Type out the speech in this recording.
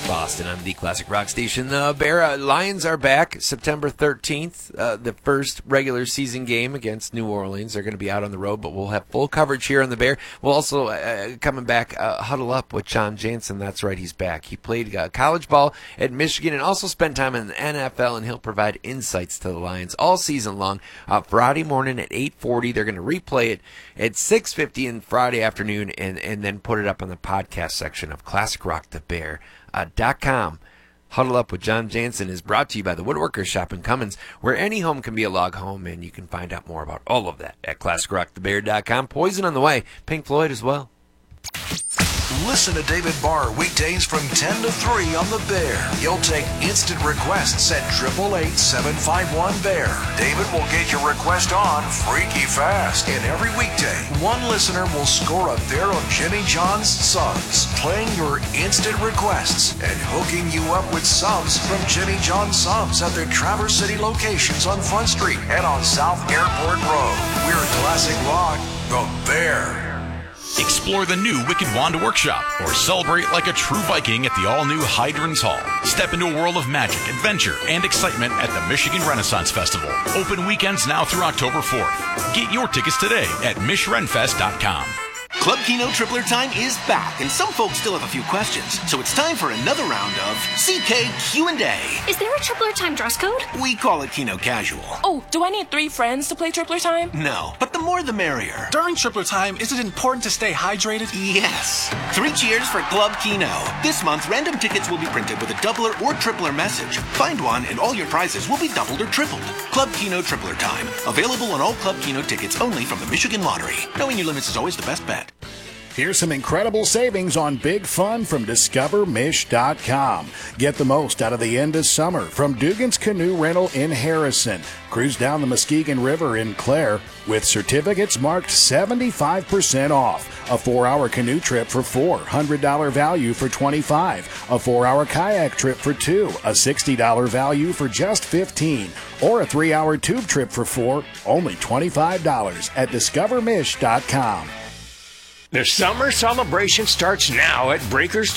Boston on the Classic Rock Station. The Bear Lions are back September 13th. The first regular season game against New Orleans. They're going to be out on the road, but we'll have full coverage here on the Bear. We'll also, coming back, huddle up with John Jansen. That's right, he's back. He played college ball at Michigan and also spent time in the NFL, and he'll provide insights to the Lions all season long. Friday morning at 8:40. They're going to replay it at 6:50 in Friday afternoon and then put it up on the podcast section of ClassicRockTheBear.com. Huddle Up with John Jansen is brought to you by the Woodworkers Shop in Cummins, where any home can be a log home, and you can find out more about all of that at ClassicRockTheBear.com. Poison on the way, Pink Floyd as well. Listen to David Barr weekdays from 10 to 3 on The Bear. He'll take instant requests at 888-751-BEAR. David will get your request on freaky fast. And every weekday, one listener will score a pair of Jimmy John's subs, playing your instant requests and hooking you up with subs from Jimmy John Subs at their Traverse City locations on Front Street and on South Airport Road. We're Classic Rock, The Bear. Explore the new Wicked Wand Workshop or celebrate like a true Viking at the all-new Hydrons Hall. Step into a world of magic, adventure, and excitement at the Michigan Renaissance Festival. Open weekends now through October 4th. Get your tickets today at MishRenFest.com. Club Kino Tripler Time is back, and some folks still have a few questions. So it's time for another round of CK Q&A. Is there a Tripler Time dress code? We call it Kino Casual. Oh, do I need 3 friends to play Tripler Time? No, but the more the merrier. During Tripler Time, is it important to stay hydrated? Yes. 3 cheers for Club Kino. This month, random tickets will be printed with a doubler or tripler message. Find one, and all your prizes will be doubled or tripled. Club Kino Tripler Time. Available on all Club Kino tickets only from the Michigan Lottery. Knowing your limits is always the best bet. Here's some incredible savings on big fun from DiscoverMish.com. Get the most out of the end of summer from Dugan's Canoe Rental in Harrison. Cruise down the Muskegon River in Clare with certificates marked 75% off. A 4-hour canoe trip for $4, $100 value for $25. A 4-hour kayak trip for $2, a $60 value for just $15. Or a 3-hour tube trip for $4, only $25 at DiscoverMish.com. The summer celebration starts now at Breakers